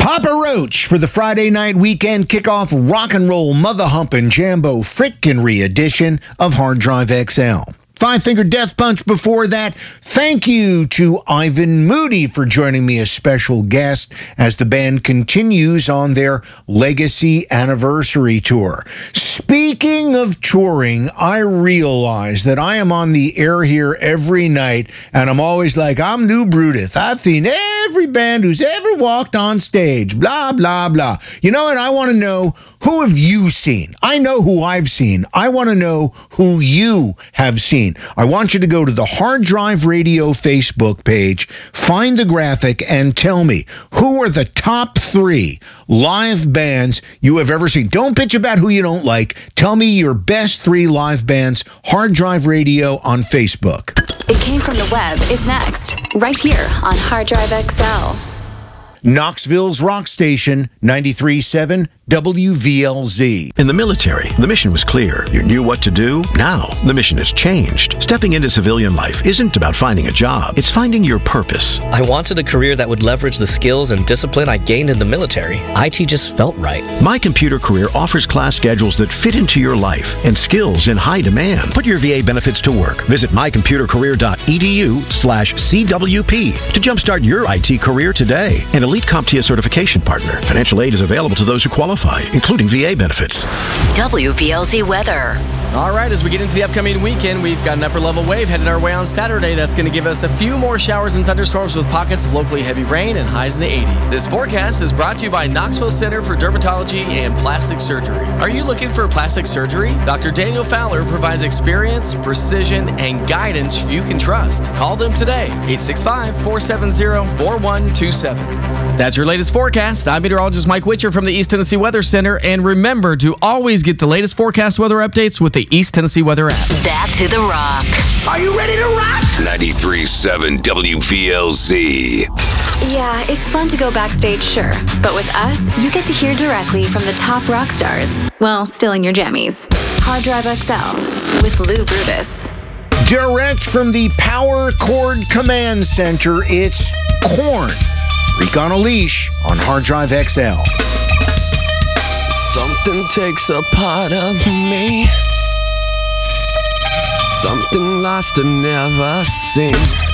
Papa Roach for the Friday night weekend kickoff rock and roll mother humping jambo frickin' edition of Hard Drive XL. Five Finger Death Punch before that. Thank you to Ivan Moody for joining me as special guest as the band continues on their Legacy Anniversary Tour. Speaking of touring, I realize that I am on the air here every night, and I'm always like, I'm New Brutus. I've seen every band who's ever walked on stage, blah, blah, blah. You know what? I want to know, who have you seen? I know who I've seen. I want to know who you have seen. I want you to go to the Hard Drive Radio Facebook page, find the graphic, and tell me, who are the top 3 live bands you have ever seen? Don't bitch about who you don't like. Tell me your best 3 live bands. Hard Drive Radio on Facebook. It Came From the Web is next, right here on Hard Drive XL. Knoxville's rock station, 93.7 WVLZ. In the military, the mission was clear. You knew what to do. Now, the mission has changed. Stepping into civilian life isn't about finding a job. It's finding your purpose. I wanted a career that would leverage the skills and discipline I gained in the military. IT just felt right. My Computer Career offers class schedules that fit into your life and skills in high demand. Put your VA benefits to work. Visit mycomputercareer.edu/CWP to jumpstart your IT career today. An elite CompTIA certification partner. Financial aid is available to those who qualify, including VA benefits. WVLZ weather. All right, as we get into the upcoming weekend, we've got an upper-level wave headed our way on Saturday that's going to give us a few more showers and thunderstorms with pockets of locally heavy rain and highs in the 80s. This forecast is brought to you by Knoxville Center for Dermatology and Plastic Surgery. Are you looking for plastic surgery? Dr. Daniel Fowler provides experience, precision, and guidance you can trust. Call them today, 865-470-4127. That's your latest forecast. I'm meteorologist Mike Witcher from the East Tennessee Weather Center, and remember to always get the latest forecast weather updates with the East Tennessee Weather app. Back to the rock. Are you ready to rock? 93.7 WVLZ. Yeah, it's fun to go backstage, sure. But with us, you get to hear directly from the top rock stars. Well, still in your jammies. Hard Drive XL with Lou Brutus. Direct from the Power Chord Command Center, it's Korn. Freak on a Leash on Hard Drive XL. Something takes a part of me. Something lost and never seen.